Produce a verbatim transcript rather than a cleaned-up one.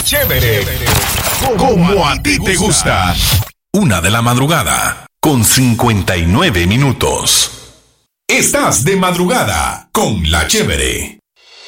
Chévere. Como a ti te gusta. Una de la madrugada, con cincuenta y nueve minutos. Estás de madrugada con La Chévere.